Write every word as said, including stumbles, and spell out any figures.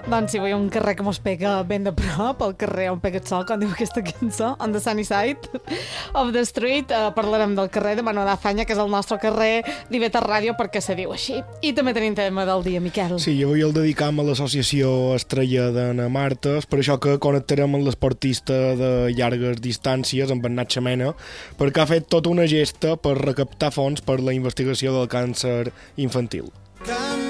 Doncs si vull un carrer que mos pega ben de prop, el carrer on pega el sol, com diu aquesta cançó, on the sunny side of the street, eh, parlarem del carrer de Manuel Azaña, que és el nostre carrer d'Iveta Ràdio, perquè se diu així. I també tenim tema del dia, Miquel. Sí, avui el dedicam a l'associació Estrella d'Anna Martes, per això que connectarem amb l'esportista de llargues distàncies, amb en Nacho Mena, perquè ha fet tota una gesta per recaptar fons per la investigació del càncer infantil.